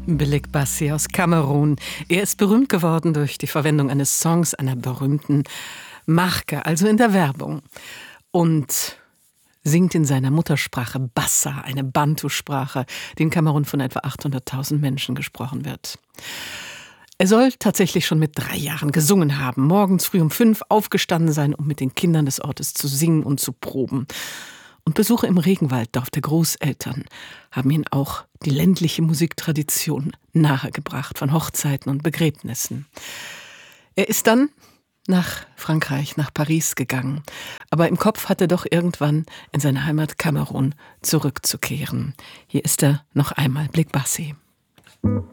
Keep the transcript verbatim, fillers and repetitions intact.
Billig Bassi aus Kamerun. Er ist berühmt geworden durch die Verwendung eines Songs einer berühmten Marke, also in der Werbung. Und singt in seiner Muttersprache Bassa, eine Bantu-Sprache, die in Kamerun von etwa achthunderttausend Menschen gesprochen wird. Er soll tatsächlich schon mit drei Jahren gesungen haben, morgens früh um fünf aufgestanden sein, um mit den Kindern des Ortes zu singen und zu proben. Und Besuche im Regenwalddorf der Großeltern haben ihn auch die ländliche Musiktradition nahegebracht, von Hochzeiten und Begräbnissen. Er ist dann nach Frankreich, nach Paris gegangen. Aber im Kopf hat er doch irgendwann in seine Heimat Kamerun zurückzukehren. Hier ist er noch einmal, Billig Bassi.